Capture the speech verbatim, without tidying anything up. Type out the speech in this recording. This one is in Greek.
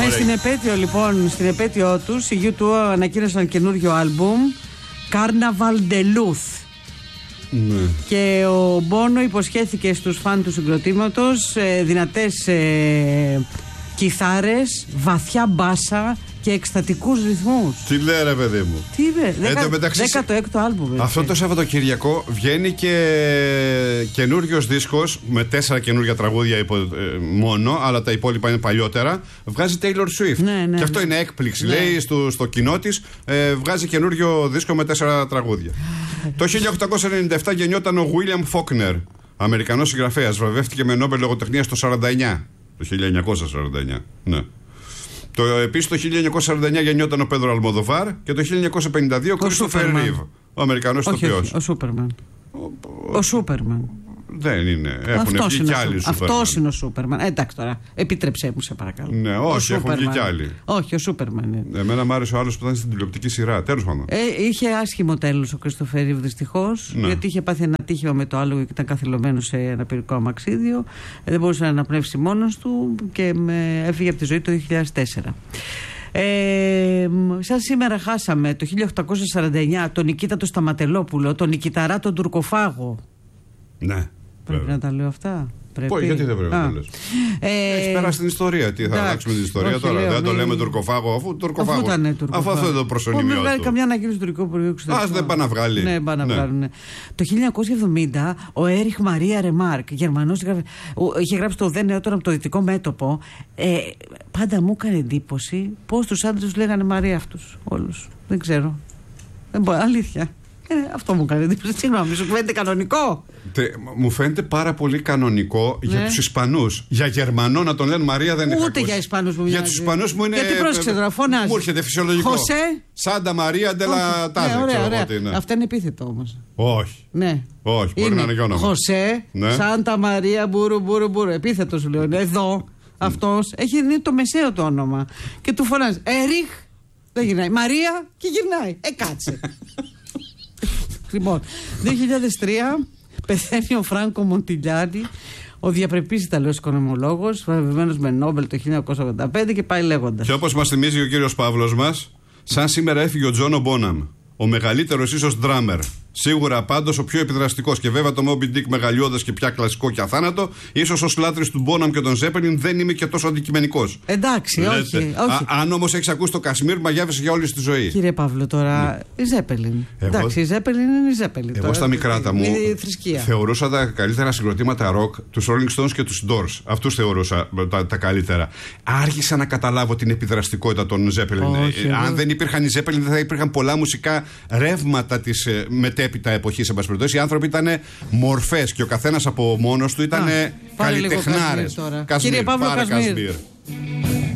Ε, στην επέτειο λοιπόν, στην επέτειο τους, οι γιου του ανακοίνωσαν καινούριο άλμπουμ, Carnaval de Luz. Ναι. Και ο Μπόνο υποσχέθηκε στους φαν του συγκροτήματος ε, δυνατές ε, κιθάρες, βαθιά μπάσα και εκστατικούς ρυθμούς. Τι λέει ρε παιδί μου. Τι είπε, Δεκα, μεταξύ... δέκατο έκτο άλμπουμ. Αυτό το Σαββατοκύριακο βγαίνει και καινούριος δίσκος με τέσσερα καινούργια τραγούδια υπο, ε, μόνο, αλλά τα υπόλοιπα είναι παλιότερα. Βγάζει Taylor Swift. Ναι, ναι, και αυτό ναι. είναι έκπληξη. Ναι. Λέει στο, στο κοινό της, ε, βγάζει καινούριο δίσκο με τέσσερα τραγούδια. Το χίλια οκτακόσια ενενήντα επτά γεννιόταν ο William Faulkner, Αμερικανός συγγραφέας. Βραβεύτηκε με Νόμπελ λογοτεχνίας το σαράντα εννιά. Το χίλια εννιακόσια σαράντα εννιά. Ναι. Το, επίσης το χίλια εννιακόσια σαράντα εννιά γεννιόταν ο Πέδρο Αλμοδοβάρ και το χίλια εννιακόσια πενήντα δύο ο Κρίστοφερ Ρίβ, ο Αμερικανός ηθοποιός. Ο Σούπερμαν. Ο, ο Σούπερμαν. Δεν είναι. Έχουν βγει κι άλλοι Σούπερμαν. Αυτός είναι ο Σούπερμαν. Ε, εντάξει τώρα, επιτρέψέ μου σε παρακαλώ. Ναι, όχι, έχουν βγει κι άλλοι. Όχι, ο Σούπερμαν είναι. Εμένα μου άρεσε ο άλλος που ήταν στην τηλεοπτική σειρά. Τέλος πάντων. Ε, είχε άσχημο τέλος ο Κρίστοφερ Ρίβ δυστυχώς. Ναι. Γιατί είχε πάθει ένα ατύχημα με το άλογο και ήταν καθυλωμένο σε ένα πυρικό αμαξίδιο. Ε, δεν μπορούσε να αναπνεύσει μόνος του και με, έφυγε από τη ζωή το δύο χιλιάδες τέσσερα. Ε, σαν σήμερα χάσαμε το χίλια οκτακόσια σαράντα εννιά τον Νικήτα τον Σταματελόπουλο, τον Νικηταρά τον Τουρκοφάγο. Ναι. Πρέπει βέβαια να τα λέω αυτά. Πω, γιατί δεν πρέπει να το λες. Ε, Έχεις περάσει την ιστορία. Τι θα αλλάξουμε την ιστορία τώρα. Λέω, δεν το λέμε τουρκοφάγο, αφού τουρκοφάγο. Αφού, ήταν τουρκοφάγο. αφού αυτό είναι το προσωνύμιο. Δεν βγάλει καμιά ανακοίνωση του τουρκικού υπουργείου εξωτερικών. Α, δεν πάνε να βγάλει. Ναι, πάνε να βγάλουν. Ναι. Το χίλια εννιακόσια εβδομήντα ο Έριχ Μαρία Ρεμάρκ, Γερμανός, είχε γράψει το Δε νεότερο από το δυτικό μέτωπο. Ε, πάντα μου έκανε εντύπωση πώς τους άντρες τους λέγανε Μαρία αυτούς όλους. Δεν ξέρω. Δεν μπορεί, αλήθεια. Ε, αυτό μου κάνει εντύπωση. Συγγνώμη, σου φαίνεται κανονικό. Τε, μου φαίνεται πάρα πολύ κανονικό ναι. για τους Ισπανούς. Για Γερμανό να τον λένε Μαρία δεν είναι. Ούτε για Ισπανούς μου μοιάζει. Για τους Ισπανούς μου είναι. Γιατί πρόσεξε τώρα, φωνάζει. Μου έρχεται φυσιολογικό. Χωσέ. Σάντα Μαρία Ντελα Τάζε. Ναι, ωραία, ωραία. Είναι. Αυτά είναι επίθετο όμως. Όχι. Ναι. Όχι, μπορεί είναι. να είναι και όνομα. Χωσέ, ναι. Σάντα Μαρία Μπούρου Μπούρου Μπούρου. Επίθετο σου λέω. Εδώ αυτός έχει είναι το μεσαίο το όνομα. Και του φωνάζει Έριχ. Δεν γυρνάει. Μαρία και γυρνάει. Ε, κάτσε. Λοιπόν, δύο χιλιάδες τρία πεθαίνει ο Φράνκο Μοντιλιάνι, ο διαπρεπής Ιταλός οικονομολόγος, βραβευμένος με Νόμπελ το χίλια εννιακόσια ογδόντα πέντε και πάει λέγοντας. Και όπως μας θυμίζει ο κύριος Παύλος μας, σαν σήμερα έφυγε ο Τζόνο Μπόναμ, ο μεγαλύτερος ίσως ντράμερ. Σίγουρα πάντως ο πιο επιδραστικός και βέβαια το Moby Dick μεγαλειώδες και πια κλασικό και αθάνατο. Ίσως ως λάτρης του Μπόναμ και των Ζέπελιν δεν είμαι και τόσο αντικειμενικός. Εντάξει, Λέτε. όχι. όχι. Α, αν όμως έχεις ακούσει το Κασμίρ, μαγιάβεσαι για όλη τη ζωή. Κύριε Παύλο, τώρα ναι. η Ζέπελιν. Εγώ... Εντάξει, η Ζέπελιν είναι η Ζέπελιν. Εγώ τώρα, στα μικράτα μου θεωρούσα τα καλύτερα συγκροτήματα ροκ τους Rolling Stones και τους Doors. Αυτούς θεωρούσα τα, τα καλύτερα. Άρχισα να καταλάβω την επιδραστικότητα των Ζέπελιν. Αν εγώ... δεν υπήρχαν οι Ζέπελιν, δεν θα υπήρχαν πολλά μουσικά ρεύματα της μετέπειτα εποχής. Οι άνθρωποι ήταν μορφές και ο καθένας από μόνος του ήταν καλλιτεχνάρες. Κύριε Παύλο, Κασμίρ.